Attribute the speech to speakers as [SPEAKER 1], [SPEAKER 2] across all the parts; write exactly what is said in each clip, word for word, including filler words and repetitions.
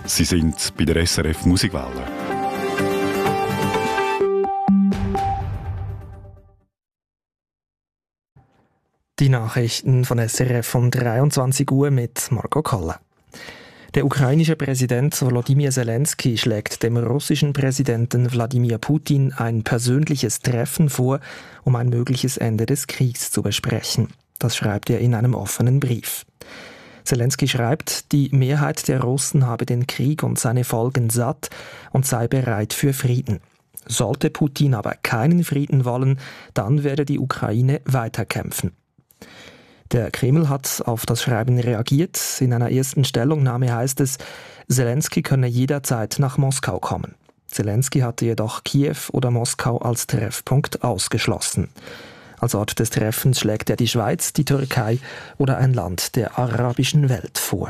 [SPEAKER 1] Sie sind bei der S R F Musikwelle.
[SPEAKER 2] Die Nachrichten von S R F um dreiundzwanzig Uhr mit Marco Kolle. Der ukrainische Präsident Volodymyr Zelensky schlägt dem russischen Präsidenten Wladimir Putin ein persönliches Treffen vor, um ein mögliches Ende des Kriegs zu besprechen. Das schreibt er in einem offenen Brief. Zelensky schreibt, die Mehrheit der Russen habe den Krieg und seine Folgen satt und sei bereit für Frieden. Sollte Putin aber keinen Frieden wollen, dann werde die Ukraine weiterkämpfen. Der Kreml hat auf das Schreiben reagiert. In einer ersten Stellungnahme heißt es, Zelensky könne jederzeit nach Moskau kommen. Zelensky hatte jedoch Kiew oder Moskau als Treffpunkt ausgeschlossen. Als Ort des Treffens schlägt er die Schweiz, die Türkei oder ein Land der arabischen Welt vor.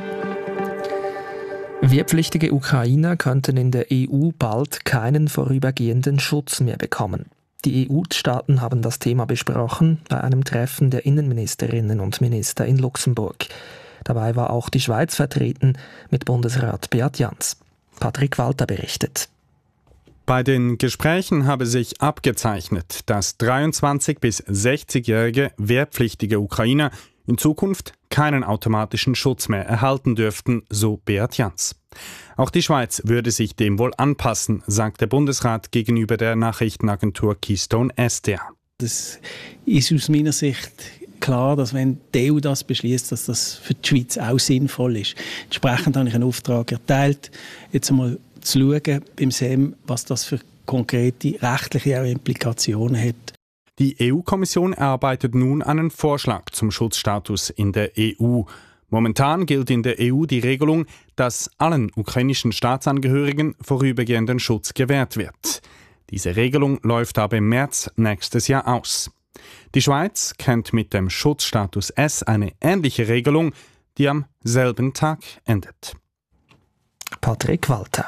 [SPEAKER 2] Wehrpflichtige Ukrainer könnten in der E U bald keinen vorübergehenden Schutz mehr bekommen. Die E U-Staaten haben das Thema besprochen bei einem Treffen der Innenministerinnen und Minister in Luxemburg. Dabei war auch die Schweiz vertreten mit Bundesrat Beat Jans. Patrick Walter berichtet.
[SPEAKER 3] Bei den Gesprächen habe sich abgezeichnet, dass dreiundzwanzig- bis sechzigjährige wehrpflichtige Ukrainer in Zukunft keinen automatischen Schutz mehr erhalten dürften, so Beat Jans. Auch die Schweiz würde sich dem wohl anpassen, sagt der Bundesrat gegenüber der Nachrichtenagentur Keystone S D A.
[SPEAKER 4] Das ist aus meiner Sicht klar, dass wenn die E U das beschließt, dass das für die Schweiz auch sinnvoll ist. Entsprechend habe ich einen Auftrag erteilt, jetzt einmal zu schauen beim S E M, was das für konkrete rechtliche Implikationen hat.
[SPEAKER 3] Die E U-Kommission erarbeitet nun einen Vorschlag zum Schutzstatus in der E U. Momentan gilt in der E U die Regelung, dass allen ukrainischen Staatsangehörigen vorübergehenden Schutz gewährt wird. Diese Regelung läuft aber im März nächstes Jahr aus. Die Schweiz kennt mit dem Schutzstatus S eine ähnliche Regelung, die am selben Tag endet.
[SPEAKER 2] Patrick Walter.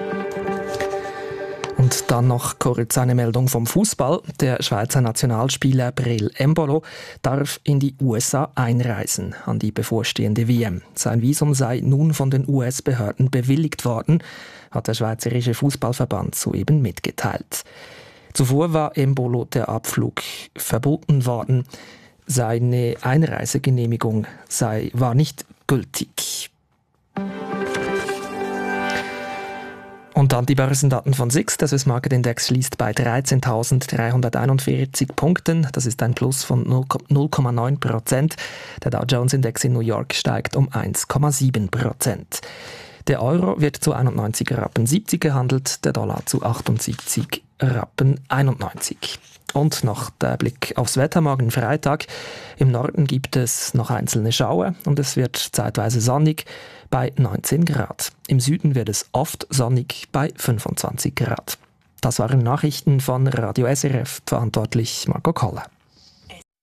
[SPEAKER 2] Und dann noch kurz eine Meldung vom Fußball. Der Schweizer Nationalspieler Breel Embolo darf in die U S A einreisen an die bevorstehende W M. Sein Visum sei nun von den U S-Behörden bewilligt worden, hat der Schweizerische Fußballverband soeben mitgeteilt. Zuvor war Embolo der Abflug verboten worden. Seine Einreisegenehmigung sei, war nicht gültig. Und dann die Börsendaten von S I X. Der Swiss Market Index schließt bei dreizehntausenddreihunderteinundvierzig Punkten. Das ist ein Plus von null Komma neun Prozent. Der Dow Jones Index in New York steigt um eins Komma sieben Prozent. Der Euro wird zu einundneunzig Rappen siebzig gehandelt, der Dollar zu achtundsiebzig Rappen einundneunzig. Und noch der Blick aufs Wetter morgen Freitag. Im Norden gibt es noch einzelne Schauer und es wird zeitweise sonnig bei neunzehn Grad. Im Süden wird es oft sonnig bei fünfundzwanzig Grad. Das waren Nachrichten von Radio S R F, verantwortlich Marco Koller.